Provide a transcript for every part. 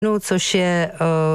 což je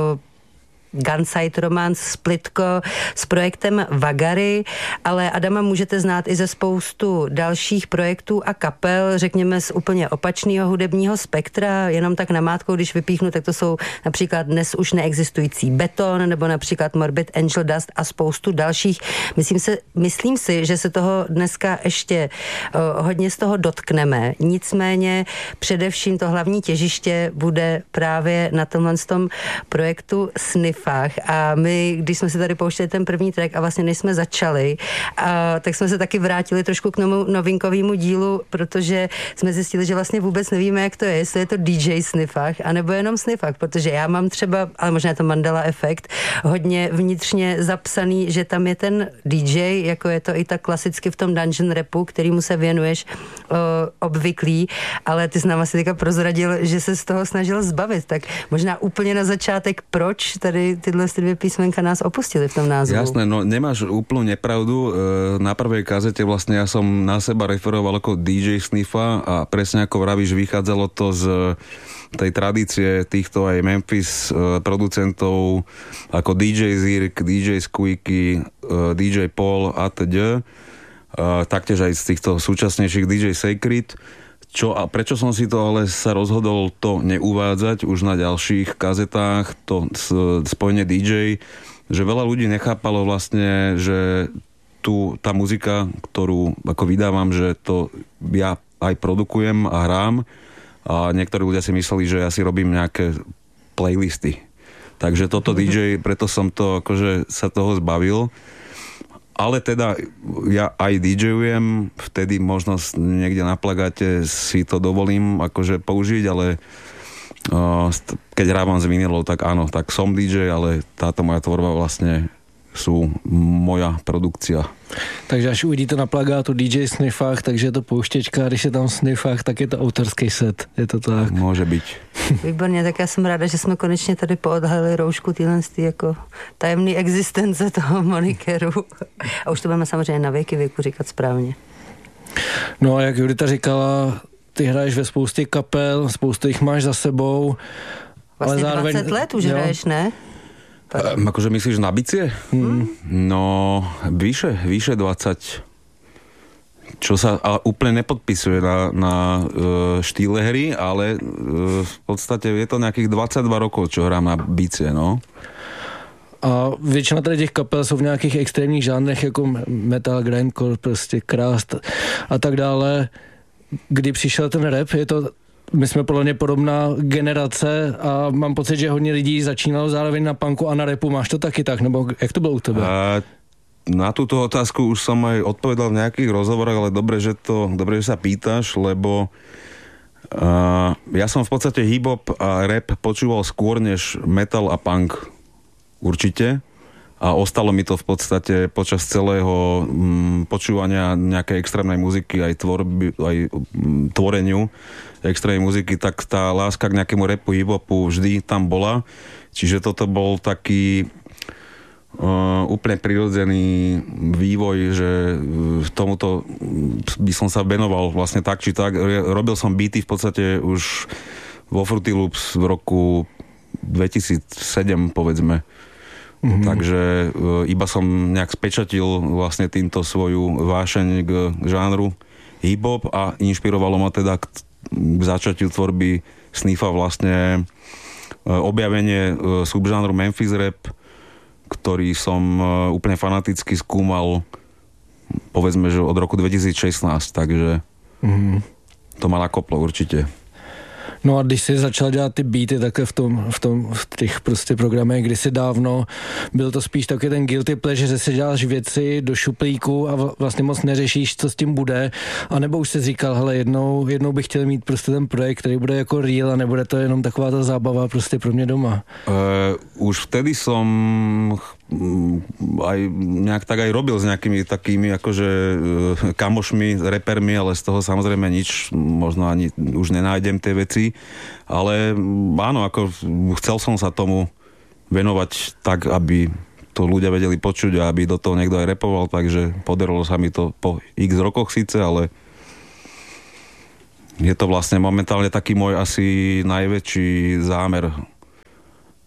Gunside Romance splitko s projektem Vagary, ale Adama můžete znát i ze spoustu dalších projektů a kapel, řekněme z úplně opačného hudebního spektra, jenom tak namátkou, když vypíchnu, tak to jsou například dnes už neexistující Beton, nebo například Morbid Angel Dust a spoustu dalších. Myslím si, že se toho dneska ještě hodně z toho dotkneme, nicméně především to hlavní těžiště bude právě na tomhle tom projektu Sniff. A my, když jsme si tady pouštěli ten první track a vlastně než jsme začali, tak jsme se taky vrátili trošku k tomu novinkovému dílu, protože jsme zjistili, že vlastně vůbec nevíme, jak to je, jestli je to DJ Sniffach, anebo jenom Sniffach, protože já mám třeba, ale možná je to Mandela efekt, hodně vnitřně zapsaný, že tam je ten DJ, jako je to i tak klasicky v tom dungeon rapu, kterýmu se věnuješ obvyklý, ale ty jsi nám asi teďka prozradil, že se z toho snažil zbavit, tak možná úplně na začátek, proč tady tyhle dvě písmenka nás opustili v tom názvu. Jasné, no nemáš úplnú nepravdu. Na prvej kazete vlastne ja som na seba referoval ako DJ Sniffa a presne ako vravíš, vychádzalo to z tej tradície týchto aj Memphis producentov ako DJ Zirk, DJ Squeaky, DJ Paul atď. Taktiež aj z týchto súčasnejších DJ Sacred. A prečo som si to ale sa rozhodol to neuvádzať už na ďalších kazetách, to spojenie DJ, že veľa ľudí nechápalo vlastne, že tá muzika, ktorú ako vydávam, že to ja aj produkujem a hrám a niektorí ľudia si mysleli, že ja si robím nejaké playlisty. Takže toto DJ, preto som to akože sa toho zbavil. Ale teda ja aj DJujem, vtedy možno niekde na plagáte si to dovolím akože použiť, ale keď hrávam s vinilou, tak áno, tak som DJ, ale táto moja tvorba vlastne sú moja produkcia. Takže až uvidíte na plagátu DJ Sniffach, takže je to pouštěčka, když je tam Sniffach, tak je to autorský set, je to tak? Môže byť. Výborně, tak já jsem ráda, že jsme konečně tady poodhalili roušku týhlenství jako tajemný existence toho monikeru. A už to budeme samozřejmě na věky říkat správně. No a jak Judita říkala, ty hraješ ve spoustě kapel, spoustu jich máš za sebou. Vlastně ale zároveň 20 let už hraješ, ne? Akože myslíš na bicie? No, vyše 20. Čo sa úplne nepodpisuje na štýle hry, ale v podstate je to nejakých 22 rokov, čo hrám na bicie, no. A většina tady těch kapel jsou v nějakých extrémních žánrech, jako metal, grindcore, prostě krast a tak dále. Kdy přišel ten rap, my jsme podle mě podobná generace a mám pocit, že hodně lidí začínalo zároveň na punku a na rapu. Máš to taky tak? Nebo jak to bylo u tebe? Na túto otázku už som aj odpovedal v nejakých rozhovoroch, ale dobre, že sa pýtaš, lebo ja som v podstate hip-hop a rap počúval skôr než metal a punk. Určite. A ostalo mi to v podstate počas celého počúvania nejakej extrémnej muziky, aj tvoreniu extrémnej muziky, tak tá láska k nejakému rapu, hip-hopu vždy tam bola. Čiže toto bol taký úplne prirodzený vývoj, že tomuto by som sa venoval vlastne tak či tak. Robil som beaty v podstate už vo Fruity Loops v roku 2007, povedzme. Takže iba som nejak spečatil vlastne týmto svoju vášeň k žánru hip-hop a inšpirovalo ma teda k začatiu tvorby Sniffa vlastne objavenie subžánru Memphis rap, ktorý som úplne fanaticky skúmal povedzme, že od roku 2016, takže to ma nakoplo určite. No a když jsi začal dělat ty beaty takhle v těch prostě programech kdysi dávno, byl to spíš taky ten guilty pleasure, že si děláš věci do šuplíku a vlastně moc neřešíš, co s tím bude, anebo už jsi říkal, hele, jednou bych chtěl mít prostě ten projekt, který bude jako real a nebude to jenom taková ta zábava prostě pro mě doma. Už vtedy som aj nejak tak aj robil s nejakými takými akože kamošmi, repermi, ale z toho samozrejme nič, možno ani už nenájdem tie veci, ale áno, ako chcel som sa tomu venovať tak, aby to ľudia vedeli počuť a aby do toho niekto aj repoval, takže podarilo sa mi to po x rokoch síce, ale je to vlastne momentálne taký môj asi najväčší zámer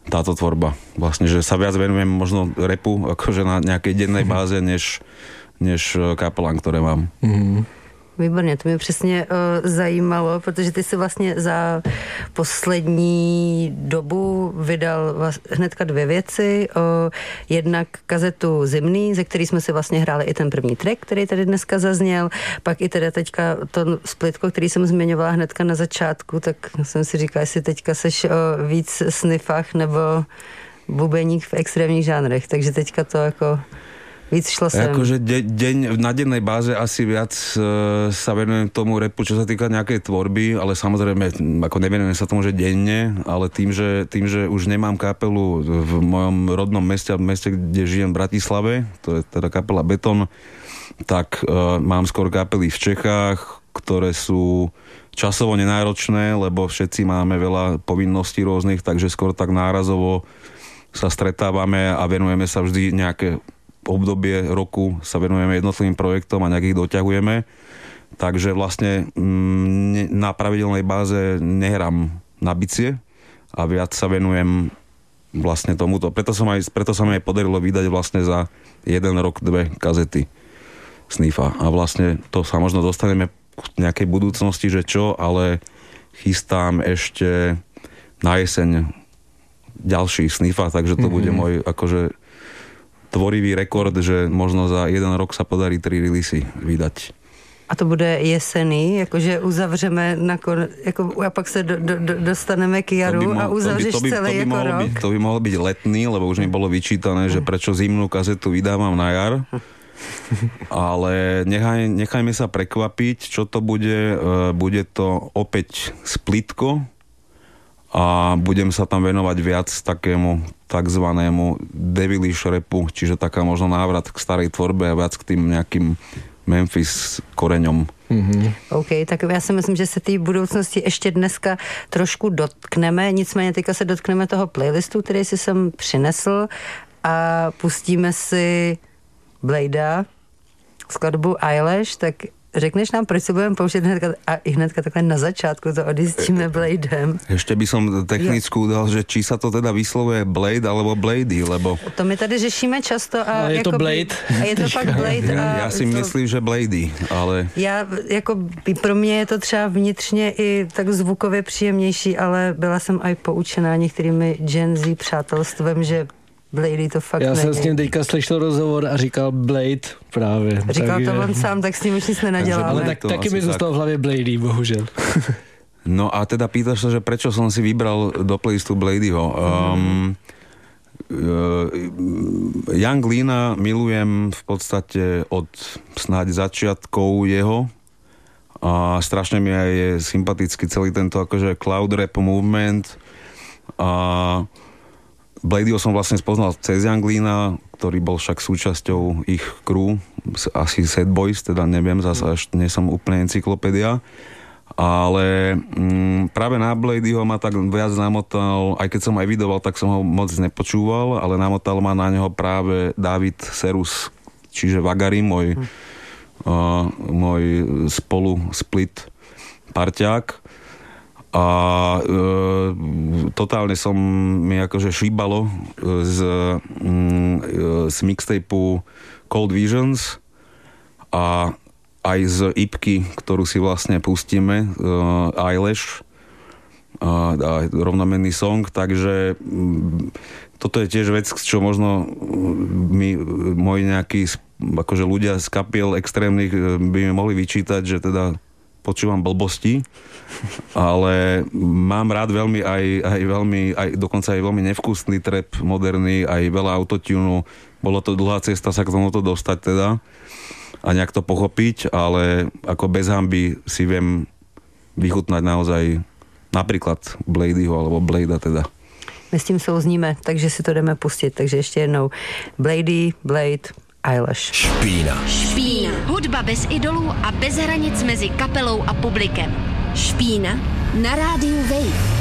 táto tvorba. Vlastne, že sa viac venujem možno rapu, akože na nejakej dennej báze, než kapelám, ktoré mám. Výborně, to mě přesně zajímalo, protože ty si vlastně za poslední dobu vydal hnedka 2 věci. Jednak kazetu Zimný, ze který jsme si vlastně hráli i ten první track, který tady dneska zazněl, pak i teda teďka to splitko, který jsem zmiňovala hnedka na začátku, tak jsem si říkala, jestli teďka seš víc snifách nebo bubeník v extrémních žánrech, takže teďka to jako... Víc šlo sem. Akože na dennej báze asi viac sa venujem tomu rapu, čo sa týka nejakej tvorby, ale samozrejme, ako nevenujem sa tomu, že denne, ale tým, že už nemám kapelu v mojom rodnom meste, v meste, kde žijem v Bratislave, to je teda kapela Beton, tak mám skôr kapely v Čechách, ktoré sú časovo nenáročné, lebo všetci máme veľa povinností rôznych, takže skôr tak nárazovo sa stretávame a venujeme sa vždy nejaké obdobie roku sa venujeme jednotlivým projektom a nejak ich doťahujeme. Takže vlastne na pravidelnej báze nehrám na bicie a viac sa venujem vlastne tomuto. Preto sa mi aj podarilo vydať vlastne za 1 rok 2 kazety Sniffa. A vlastne to sa možno dostaneme k nejakej budúcnosti, že čo, ale chystám ešte na jeseň ďalší Sniffa, takže to bude môj akože tvorivý rekord, že možno za 1 rok sa podarí 3 releasy vydať. A to bude jesený, jakože uzavřeme a pak se dostaneme k jaru a uzavřeš celý jako rok. To by mohlo byť letný, lebo už mi bolo vyčítané, že prečo zimnú kazetu vydávam na jar. Ale nechajme sa prekvapiť, čo to bude. Bude to opäť splitko a budem sa tam venovať viac takému takzvanému devilish rapu, čiže taká možno návrat k starej tvorbe a viac k tým nejakým Memphis koreňom. OK, tak já si myslím, že se té budoucnosti ještě dneska trošku dotkneme, nicméně teďka se dotkneme toho playlistu, který si sem přinesl a pustíme si Bladea, skladbu Eyelash, tak řekneš nám, proč se budeme pouštět hnedka takhle na začátku, to odjistíme Bladem. Ešte by som technickú dal, že či sa to teda vyslovuje Blade alebo Blady, lebo... To my tady řešíme často a... je to Blade. A je to fakt Blade. Ja si myslím, že Blady, ale... Pro mě je to třeba vnitřně i tak zvukově příjemnější, ale byla jsem aj poučená některými Gen Z přátelstvem, že Blady to fakt Já není. jsem s ním teďka slyšel rozhovor a říkal Blade právě. Říkal to on sám, tak s ním už nic nenaděláme. Ale taky mi zůstal v hlavě Blady, bohužel. No a teda pýtaš sa, že prečo som si vybral do playlistu Bladyho. Young Leana milujem v podstate od snáď začiatkov jeho a strašne mi aj je sympatický celý tento akože cloud rap movement a Bladyho som vlastne spoznal cez Young Leana, ktorý bol však súčasťou ich crew, asi Sad Boys, teda neviem, zase až nie som úplne encyklopédia, ale práve na Bladyho ma tak viac namotal, aj keď som aj vidoval, tak som ho moc nepočúval, ale namotal ma na neho práve David Serus, čiže Vagary, môj spolu split parťák. A totálne mi akože šíbalo z mixtapeu Cold Visions a aj z ipky, ktorú si vlastne pustíme, Eyelash a rovnomenný song, takže toto je tiež vec, čo možno moji nejakí akože ľudia z kapiel extrémnych by mi mohli vyčítať, že teda počúvam blbosti, ale mám rád veľmi aj dokonca aj veľmi nevkusný trap moderný, aj veľa autotunu. Bolo to dlhá cesta sa k tomuto dostať teda a nejak to pochopiť, ale ako bez hanby si viem vychutnať naozaj napríklad Bladyho alebo Blada teda. My s tím souzníme, takže si to jdeme pustit. Takže ještě jednou Blady, Blade, Eyelash. Špína. Hudba bez idolů a bez hranic mezi kapelou a publikem. Špína na rádiu Wave.